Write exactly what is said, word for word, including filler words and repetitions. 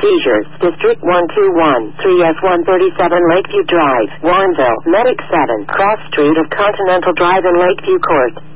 seizures. District one two one, three S one thirty-seven Lakeview Drive, Warrenville. Medic seven, cross street of Continental Drive in Lakeview Court.